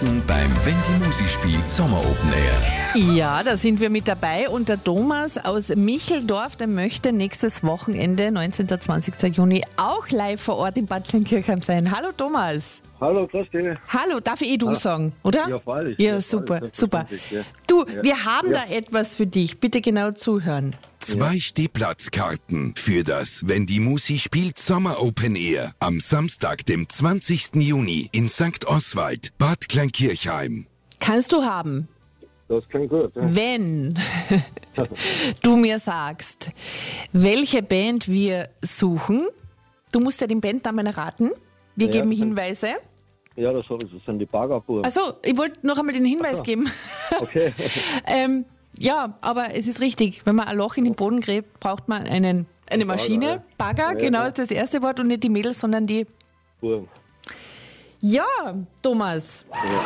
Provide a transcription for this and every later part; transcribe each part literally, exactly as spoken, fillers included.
Beim Wenn die Musik spielt Sommer Open Air. Ja, da sind wir mit dabei und der Thomas aus Micheldorf, der möchte nächstes Wochenende, neunzehnten und zwanzigsten Juni, auch live vor Ort in Bad Kleinkirchheim sein. Hallo Thomas. Hallo, grüß dich. Hallo, darf ich eh du sagen, oder? Ja, freilich. Ja, Ja, super, freilich, super. ja. Du, Ja. wir haben Ja. da etwas für dich. Bitte genau zuhören. Zwei Stehplatzkarten für das Wenn die Musik spielt Sommer Open Air am Samstag, dem zwanzigsten Juni in Sankt Oswald, Bad Kleinkirchheim. Kannst du haben, Das klingt gut. Ja. wenn du mir sagst, welche Band wir suchen. Du musst ja den Bandnamen erraten. Wir Ja, geben das- Hinweise. Ja, das, hab ich, das sind die Baggerbuben. Also, ich wollte noch einmal den Hinweis so. geben. Okay. ähm, ja, aber es ist richtig. Wenn man ein Loch in den Boden gräbt, braucht man einen, eine Bagger, Maschine. ja. Bagger, Ja, genau ja. ist das erste Wort und nicht die Mädels, sondern die. Buben. Ja, Thomas,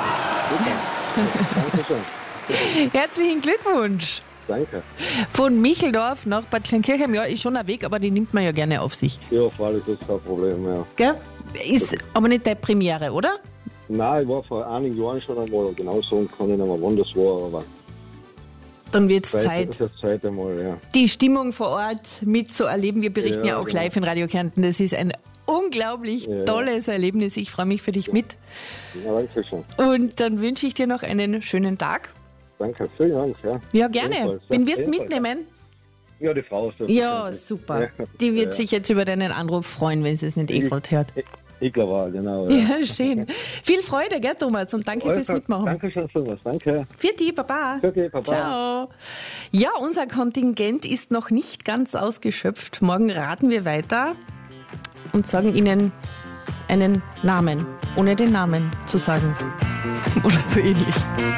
Danke schön. herzlichen Glückwunsch. Danke. Von Micheldorf nach Bad Kleinkirchheim, ja, ist schon ein Weg, aber die nimmt man ja gerne auf sich. Ja, freilich, das ist kein Problem. Ja. Gell? Ist aber nicht deine Premiere, oder? Nein, ich war vor einigen Jahren schon einmal, genau sagen kann ich nicht mehr, wann das war, aber Dann wird es Zeit, Zeit, das ist das zweite Mal, ja. die Stimmung vor Ort mitzuerleben. Wir berichten ja, Ja, auch genau. live in Radio Kärnten. Das ist ein unglaublich Ja. tolles Erlebnis. Ich freue mich für dich mit. Ja, danke schön. Und dann wünsche ich dir noch einen schönen Tag. Danke, vielen Dank. Ja, Ja, gerne. Ebenfalls, ja. Wen wirst du Ebenfalls. mitnehmen? Ja, die Frau ist das. Ja, super. Die wird Ja. sich jetzt über deinen Anruf freuen, wenn sie es nicht eh Ich- gerade hört. Ich, ich glaube auch, genau. Ja, schön. Viel Freude, gell, Thomas? Und danke fürs Also, Mitmachen. Danke schön vielmals, danke. Für die, Baba. Okay, Baba. Ciao. Ja, unser Kontingent ist noch nicht ganz ausgeschöpft. Morgen raten wir weiter und sagen Ihnen einen Namen, ohne den Namen zu sagen. Oder so ähnlich.